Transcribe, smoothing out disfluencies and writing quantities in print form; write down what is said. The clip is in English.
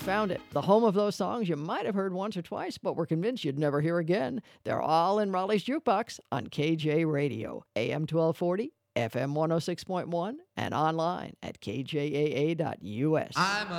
found it. The home of those songs you might have heard once or twice, but were convinced you'd never hear again. They're all in Raleigh's Jukebox on KJ Radio, AM 1240, FM 106.1, and online at kjaa.us. I'm